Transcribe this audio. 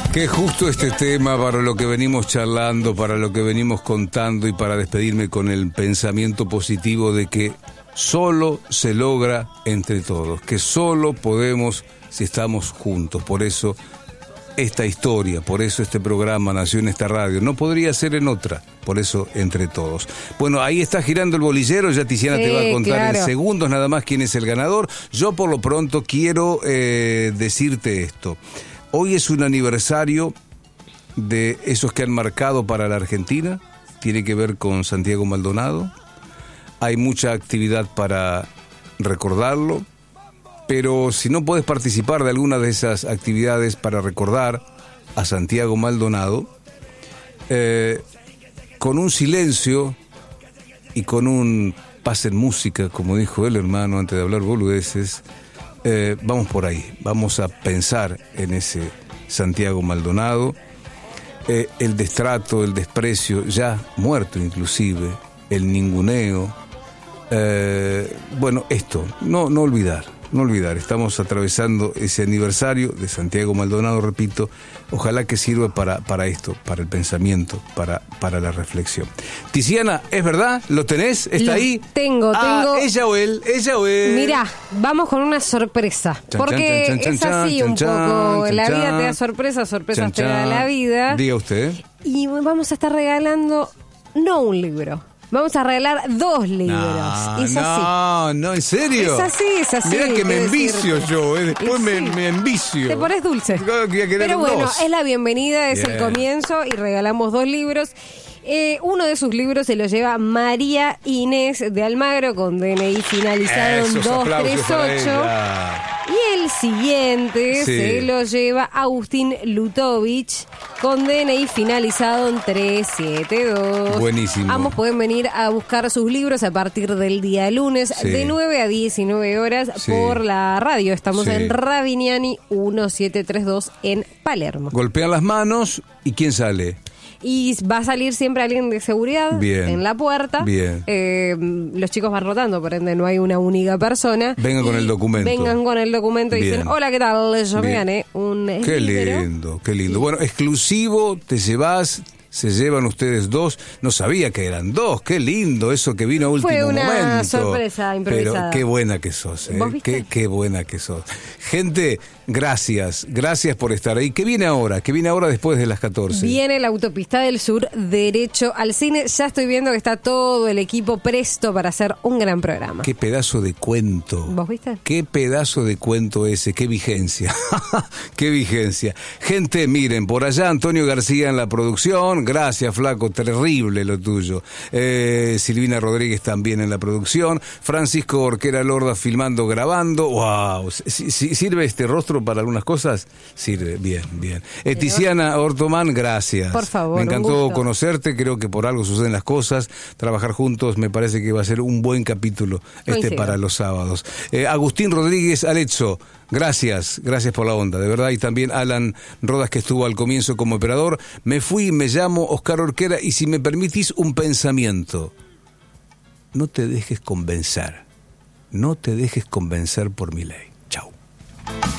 Qué justo este tema para lo que venimos charlando, para lo que venimos contando y para despedirme con el pensamiento positivo de que solo se logra entre todos, que solo podemos si estamos juntos. Por eso esta historia, por eso este programa nació en esta radio, no podría ser en otra, por eso entre todos. Bueno, ahí está girando el bolillero, ya Tiziana te va a contar en segundos nada más quién es el ganador. Yo por lo pronto quiero decirte esto. Hoy es un aniversario de esos que han marcado para la Argentina, tiene que ver con Santiago Maldonado. Hay mucha actividad para recordarlo, pero si no puedes participar de alguna de esas actividades para recordar a Santiago Maldonado, con un silencio y con un pase en música, como dijo el hermano antes de hablar boludeces, vamos por ahí, vamos a pensar en ese Santiago Maldonado, el destrato, el desprecio, ya muerto inclusive, el ninguneo, bueno, esto, no olvidar, estamos atravesando ese aniversario de Santiago Maldonado, repito, ojalá que sirva para esto, para el pensamiento, para la reflexión. Tiziana, ¿es verdad? ¿Lo tenés? ¿Está ahí? Tengo. Ella o él. Mirá, vamos con una sorpresa, porque es así un poco, la vida te da sorpresas te da la vida. Diga usted. Y vamos a estar regalando, no un libro, vamos a regalar 2 libros. Es así. No, ¿en serio? Es así. Mirá que me envicio yo, después sí. me envicio. Te pones dulce. Pero bueno, es la bienvenida, es el comienzo y regalamos 2 libros. Uno de sus libros se lo lleva María Inés de Almagro con DNI finalizado en 238. Y el siguiente se lo lleva Agustín Lutovich con DNI finalizado en 372. Buenísimo. Ambos pueden venir a buscar sus libros a partir del día lunes de 9 a 19 horas por la radio. Estamos en Ravignani 1732 en Palermo. Golpean las manos y ¿quién sale? Y va a salir siempre alguien de seguridad en la puerta. Bien. Los chicos van rotando, por ende no hay una única persona. Vengan con el documento. Y dicen, hola, ¿qué tal? Yo me gané un libro. Qué lindo. Bueno, exclusivo, te llevas... Se llevan ustedes 2, no sabía que eran 2, qué lindo eso que vino a último momento. Fue una sorpresa improvisada. Pero qué buena que sos, ¿Vos viste? Qué buena que sos. Gente, gracias por estar ahí. ¿Qué viene ahora? ¿Qué viene ahora después de las 14? Viene la Autopista del Sur, derecho al cine. Ya estoy viendo que está todo el equipo presto para hacer un gran programa. Qué pedazo de cuento. ¿Vos viste? Qué pedazo de cuento ese, qué vigencia. Qué vigencia. Gente, miren, por allá Antonio García en la producción. Gracias, flaco, terrible lo tuyo. Silvina Rodríguez también en la producción. Francisco Orquera Lorda filmando, grabando. ¡Wow! ¿Sirve este rostro para algunas cosas? Sirve, bien. Tiziana Ortomán, gracias. Por favor, me encantó conocerte, creo que por algo suceden las cosas. Trabajar juntos me parece que va a ser un buen capítulo para los sábados. Agustín Rodríguez Arezzo, gracias por la onda, de verdad. Y también Alan Rodas, que estuvo al comienzo como operador. Me fui, me llamo Oscar Orquera, y si me permitís un pensamiento, no te dejes convencer por Milei.